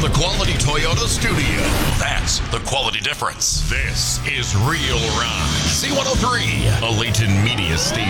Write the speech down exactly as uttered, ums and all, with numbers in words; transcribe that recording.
the Quality Toyota studio. That's the quality difference. This is Real Rock. C one oh three, a Layton Media station.